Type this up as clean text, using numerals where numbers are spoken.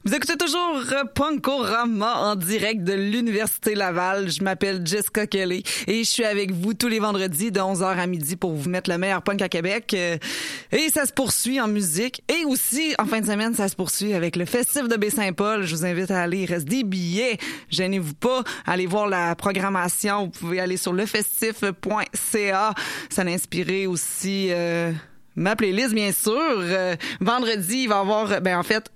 Vous écoutez toujours Punkorama en direct de l'Université Laval. Je m'appelle Jessica Kelly et je suis avec vous tous les vendredis de 11h à midi pour vous mettre le meilleur punk à Québec. Et ça se poursuit en musique. Et aussi, en fin de semaine, ça se poursuit avec le Festif de Baie-Saint-Paul. Je vous invite à aller. Il reste des billets. Gênez-vous pas. Allez voir la programmation. Vous pouvez aller sur lefestif.ca. Ça a inspiré aussi... ma playlist, bien sûr. Vendredi, il va y avoir... en fait,